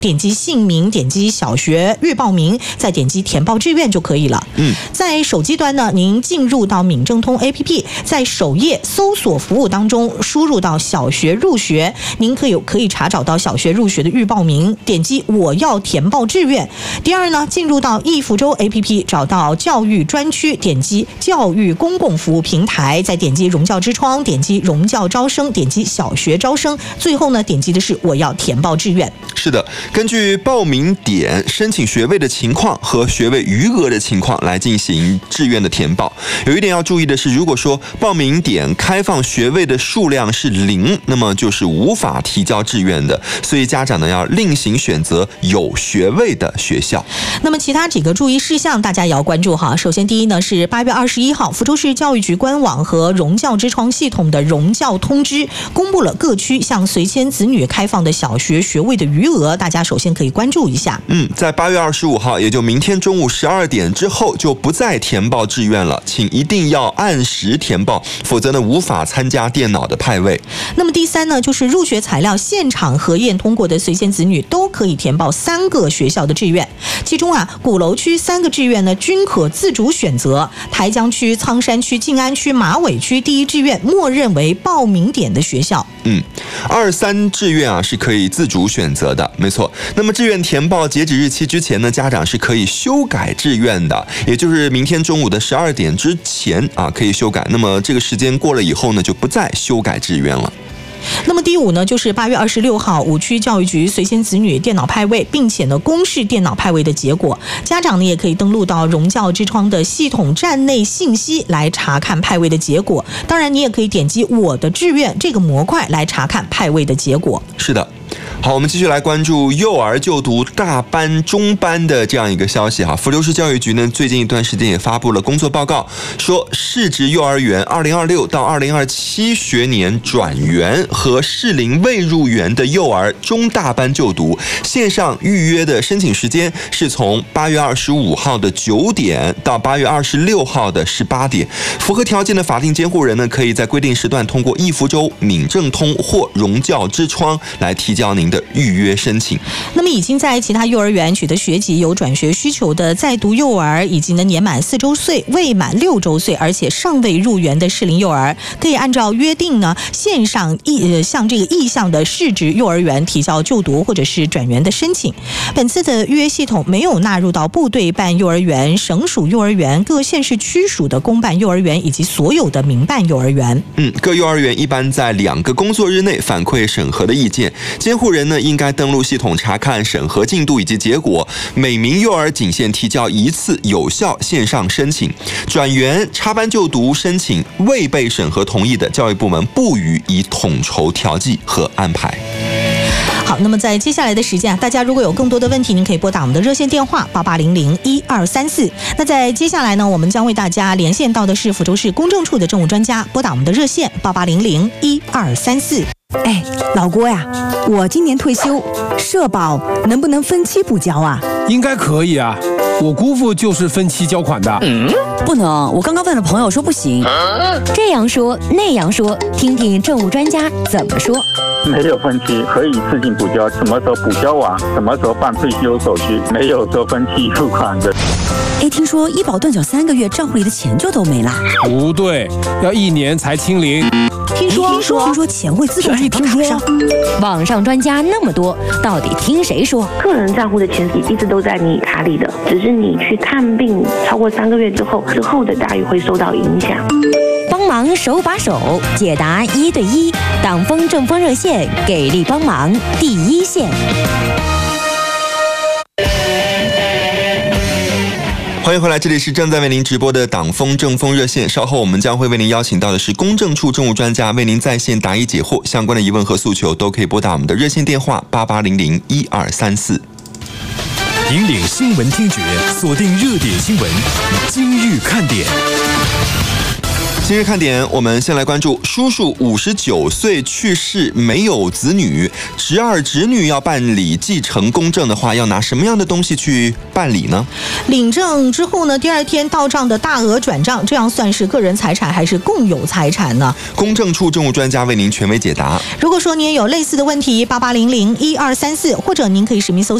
点击姓名，点击小学预报名，再点击填报志愿就可以了。在手机端呢，您进入到闽政通 APP， 在首页搜索服务当中输入到小学入学，您可以查找到小学入学的预报名，点击我要填报志愿。第二呢，进入到易福州 APP， 找到教育专区，点击教育公共服务平台，再点击荣教之窗，点击荣教招生，点击小学招生，最后呢，点击的是我要填报志愿。 是的，根据报名点、申请学位的情况和学位余额的情况来进行志愿的填报。有一点要注意的是，如果说报名点开放学位的数量是0，那么就是无法提交志愿的，所以家长呢要另行选择有学位的学校。 那么其他几个注意事项大家也要关注哈。首先第一呢是8月21号，福州市教育局官网和荣教之窗系统的荣教通知公布了各区向随迁子女开放的小学学位的余额，大家首先可以关注一下。 在8月25号，也就明天中午12点之后就不再填报志愿了，请一定要按时填报，否则呢无法参加电脑的派位。 那么第三呢，就是入学材料现场核验通过的随迁子女都可以填报3个学校的志愿，其中鼓楼区3个志愿呢均可自主选择，台江区、苍山区、静安区、马尾区第一志愿默认为报名点的学校。 2、3志愿是可以自主选择的，没错。那么志愿填报截止日期之前呢，家长是可以修改志愿的，也就是明天中午的12点之前可以修改。那么这个时间过了以后呢，就不再修改志愿了。 那么第5呢，就是8月26号5区教育局随迁子女电脑派位，并且呢公示电脑派位的结果。家长呢也可以登录到荣教之窗的系统站内信息来查看派位的结果。当然，你也可以点击我的志愿这个模块来查看派位的结果。 是的。好，我们继续来关注幼儿就读大班、中班的这样一个消息哈。福州市教育局呢，最近一段时间也发布了工作报告，说市直幼儿园2026到2027学年转园和适龄未入园的幼儿中大班就读，线上预约的申请时间是从8月25号的9点到8月26号的18点。符合条件的法定监护人呢，可以在规定时段通过易福州、闽政通或荣教之窗来提交您的预约申请。 那么已经在其他幼儿园取得学籍、有转学需求的在读幼儿，以及呢年满4周岁、未满6周岁，而且尚未入园的适龄幼儿，可以按照约定呢线上向这个意向的市直幼儿园提交就读或者是转园的申请。本次的预约系统没有纳入到部队办幼儿园、省属幼儿园、各县市区属的公办幼儿园以及所有的民办幼儿园。 各幼儿园一般在2个工作日内反馈审核的意见，监护人呢应该登录系统查看审核进度以及结果，每名幼儿仅限提交1次有效线上申请。转园、插班就读申请未被审核同意的，教育部门不予以统筹调剂和安排。 好，那么在接下来的时间大家如果有更多的问题，您可以拨打我们的热线电话88001234。那在接下来呢，我们将为大家连线到的是福州市公证处的政务专家，拨打我们的热线88001234。 老郭呀，我今年退休，社保能不能分期补交啊？ 应该可以啊，我姑父就是分期交款的。 不能，我刚刚问了朋友说不行。 这样说那样说，听听政务专家怎么说。 没有分期，可以自行补交，什么时候补交完，什么时候办退休手续，没有说分期付款的。 听说医保断缴3个月，账户里的钱就都没了。 不对，要1年才清零。 听说钱会自动入到卡上。 网上专家那么多，到底听谁说？ 个人账户的钱一直都在你卡里的，只是你去看病超过3个月之后的待遇会受到影响。 帮忙手把手解答1对1，党风政风热线给力帮忙第一线。 欢迎回来，这里是正在为您直播的党风政风热线。稍后我们将会为您邀请到的是公证处政务专家，为您在线答疑解惑，相关的疑问和诉求都可以拨打我们的热线电话88001234。 引领新闻听觉，锁定热点新闻，今日看点。 今日看点，我们先来关注叔叔59岁去世，没有子女，侄儿侄女要办理继承公证的话，要拿什么样的东西去办理呢？ 领证之后呢，第二天到账的大额转账，这样算是个人财产还是共有财产呢？ 公证处政务专家为您权威解答。 如果说你也有类似的问题，88001234，或者您可以实名搜索